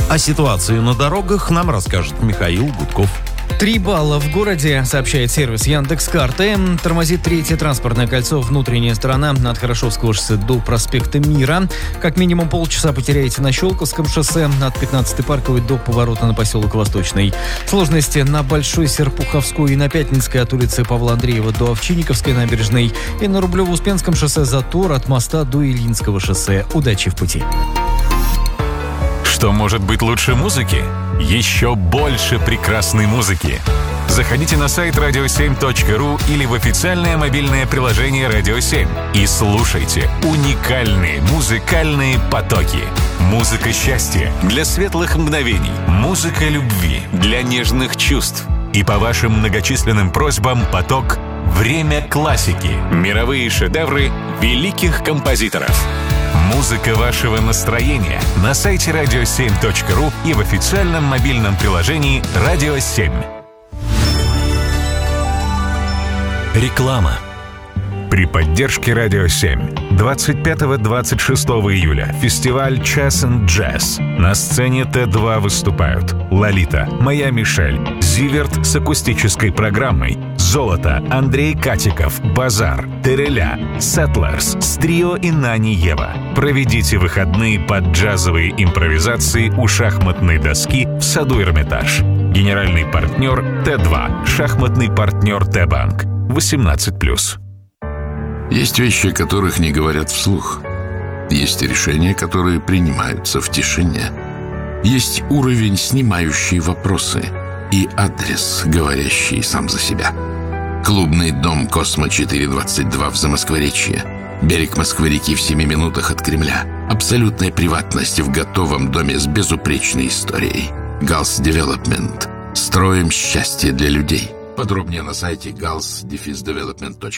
О ситуации на дорогах нам расскажет Михаил Гудков. 3 балла в городе, сообщает сервис Яндекс.Карты. Тормозит третье транспортное кольцо, внутренняя сторона от Хорошевского шоссе до проспекта Мира. Как минимум полчаса потеряете на Щелковском шоссе от 15-й Парковой до поворота на поселок Восточный. Сложности на Большой Серпуховской и на Пятницкой от улицы Павла Андреева до Овчинниковской набережной. И на Рублево-Успенском шоссе затор от моста до Ильинского шоссе. Удачи в пути. Что может быть лучше музыки? Еще больше прекрасной музыки. Заходите на сайт radio7.ru или в официальное мобильное приложение «Радио 7» и слушайте уникальные музыкальные потоки. Музыка счастья для светлых мгновений. Музыка любви для нежных чувств. И по вашим многочисленным просьбам поток «Время классики». Мировые шедевры великих композиторов. Музыка вашего настроения на сайте radio7.ru и в официальном мобильном приложении «Радио 7». Реклама. При поддержке «Радио 7» 25-26 июля фестиваль «Chess and Jazz». На сцене Т2 выступают Лолита, Моя Мишель, Зиверт с акустической программой, Золото, Андрей Катиков, Базар, Тереля, Settlers, Стрио и Нани Ева. Проведите выходные под джазовые импровизации у шахматной доски в саду Эрмитаж. Генеральный партнер Т2, шахматный партнер Т-банк. 18+. Есть вещи, о которых не говорят вслух. Есть решения, которые принимаются в тишине. Есть уровень, снимающий вопросы, и адрес, говорящий сам за себя. Клубный дом «Космо-422» в Замоскворечье. Берег Москвы-реки в 7 минутах от Кремля. Абсолютная приватность в готовом доме с безупречной историей. Галс Девелопмент. Строим счастье для людей. Подробнее на сайте gals-development.ru.